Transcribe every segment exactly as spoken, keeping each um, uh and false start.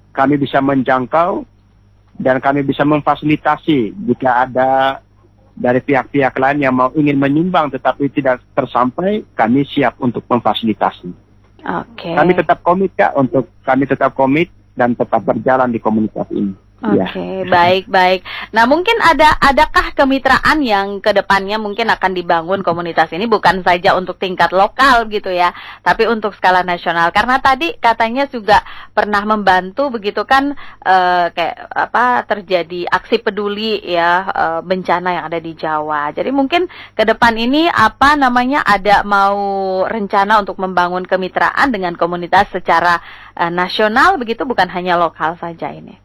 kami bisa menjangkau dan kami bisa memfasilitasi jika ada dari pihak-pihak lain yang mau ingin menyumbang tetapi tidak tersampai, kami siap untuk memfasilitasi. Oke. Kami tetap komit Kak, untuk kami tetap komit dan tetap berjalan di komunitas ini. Oke, okay, baik, baik. Nah, mungkin ada adakah kemitraan yang ke depannya mungkin akan dibangun komunitas ini bukan saja untuk tingkat lokal gitu ya, tapi untuk skala nasional. Karena tadi katanya juga pernah membantu begitu kan eh, kayak apa terjadi aksi peduli ya eh, bencana yang ada di Jawa. Jadi mungkin ke depan ini apa namanya ada mau rencana untuk membangun kemitraan dengan komunitas secara eh, nasional begitu, bukan hanya lokal saja ini.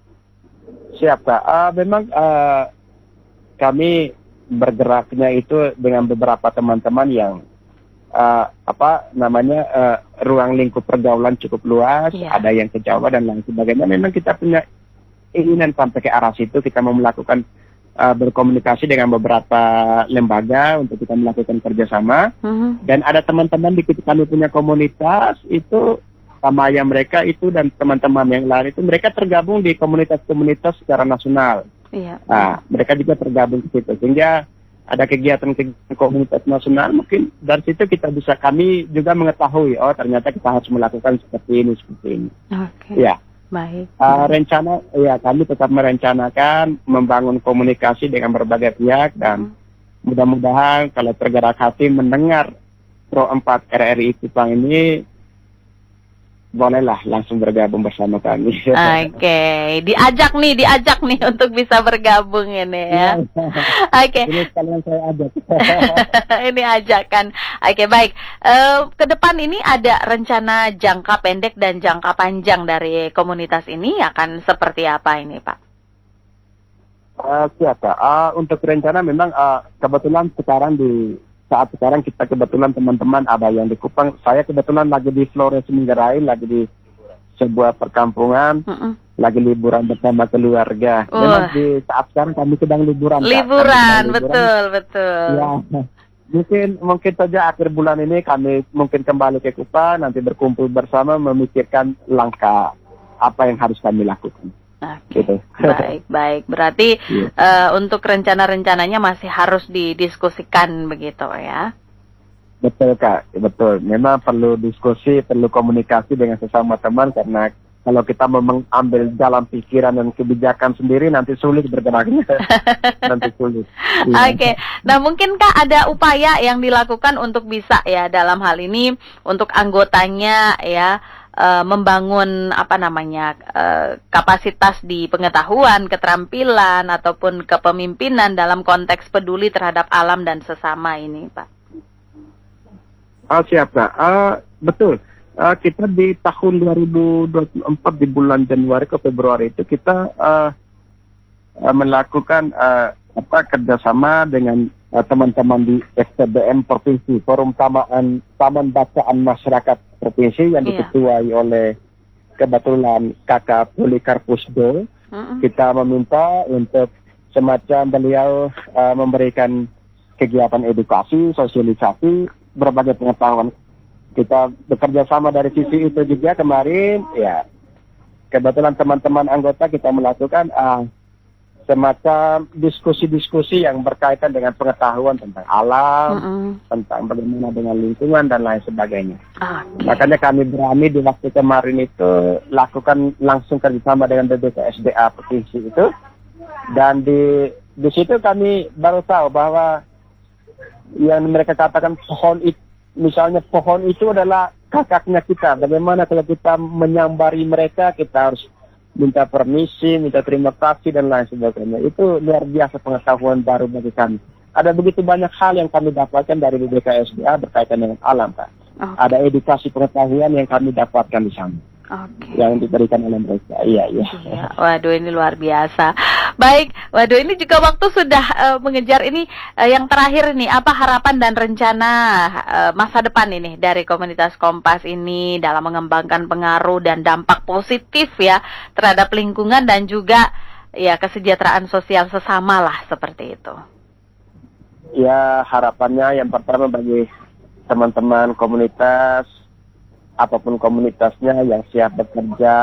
Siap Kak, uh, memang uh, kami bergeraknya itu dengan beberapa teman-teman yang uh, apa namanya uh, ruang lingkup pergaulan cukup luas, yeah. Ada yang ke Jawa dan lain sebagainya. Memang kita punya keinginan sampai ke arah situ, kita mau melakukan uh, berkomunikasi dengan beberapa lembaga untuk kita melakukan kerjasama. Mm-hmm. Dan ada teman-teman di kami punya komunitas itu sama yang mereka itu dan teman-teman yang lain itu mereka tergabung di komunitas-komunitas secara nasional. Iya. Nah, mereka juga tergabung ke situ sehingga ada kegiatan-kegiatan komunitas nasional mungkin dari situ kita bisa kami juga mengetahui oh ternyata kita harus melakukan seperti ini seperti ini. Oke. Ya. Baik. Uh, rencana ya kami tetap merencanakan membangun komunikasi dengan berbagai pihak dan hmm. mudah-mudahan kalau tergerak hati mendengar Pro empat R R I Kupang ini bolehlah langsung bergabung bersama kami. Oke, okay. diajak nih, diajak nih untuk bisa bergabung ini ya. Oke. Okay. Ini sekalian saya ajak. Ini ajakan. Oke, okay, baik. Uh, ke depan ini ada rencana jangka pendek dan jangka panjang dari komunitas ini akan seperti apa ini, Pak? Uh, siap, Pak. Uh, untuk rencana memang uh, kebetulan sekarang di saat sekarang kita kebetulan teman-teman ada yang di Kupang, saya kebetulan lagi di Flores Minggarai, lagi di sebuah perkampungan, uh-uh. lagi liburan bersama keluarga. Uh. Memang di saat sekarang kami sedang liburan. Liburan, sedang betul, liburan. betul. Ya, mungkin mungkin saja akhir bulan ini kami mungkin kembali ke Kupang, nanti berkumpul bersama memikirkan langkah apa yang harus kami lakukan. Oke, okay. baik, baik. Berarti yeah. uh, untuk rencana-rencananya masih harus didiskusikan begitu ya? Betul Kak, betul. Memang perlu diskusi, perlu komunikasi dengan sesama teman karena kalau kita mengambil jalan pikiran dan kebijakan sendiri nanti sulit bergeraknya. Nanti sulit. Oke, okay. Nah mungkinkah ada upaya yang dilakukan untuk bisa ya dalam hal ini untuk anggotanya ya Uh, membangun apa namanya uh, kapasitas di pengetahuan, keterampilan ataupun kepemimpinan dalam konteks peduli terhadap alam dan sesama ini, Pak? Oh, siap, Pak. Uh, betul. Uh, kita di tahun dua ribu dua puluh empat di bulan Januari ke Februari itu kita uh, uh, melakukan uh, apa kerjasama dengan uh, teman-teman di S T B M Provinsi, Forum Taman Taman Bacaan Masyarakat Provinsi yang iya. diketuai oleh kebetulan Kakak Polikarpus Do. Uh-uh. Kita meminta untuk semacam beliau uh, memberikan kegiatan edukasi, sosialisasi, berbagai pengetahuan. Kita bekerja sama dari sisi itu juga kemarin, ya kebetulan teman-teman anggota kita melakukan uh, semacam diskusi-diskusi yang berkaitan dengan pengetahuan tentang alam, mm-hmm. tentang bagaimana dengan lingkungan dan lain sebagainya. Okay. Makanya kami berani di waktu kemarin itu lakukan langsung kerjasama dengan B B K S D A provinsi itu, dan di di situ kami baru tahu bahwa yang mereka katakan pohon itu, misalnya pohon itu adalah kakaknya kita. Bagaimana kalau kita menyambari mereka, kita harus minta permisi, minta terima kasih dan lain sebagainya. Itu luar biasa pengetahuan baru bagi kami. Ada begitu banyak hal yang kami dapatkan dari B B K S D A berkaitan dengan alam, Pak. Okay. Ada edukasi pengetahuan yang kami dapatkan di sana. Okay. Yang diberikan oleh mereka. Iya, iya. iya. Waduh, ini luar biasa. Baik, waduh ini juga waktu sudah uh, mengejar ini uh, yang terakhir ini apa harapan dan rencana uh, masa depan ini dari komunitas Kompas ini dalam mengembangkan pengaruh dan dampak positif ya terhadap lingkungan dan juga ya kesejahteraan sosial sesama lah seperti itu. Ya, harapannya yang pertama bagi teman-teman komunitas apapun komunitasnya yang siap bekerja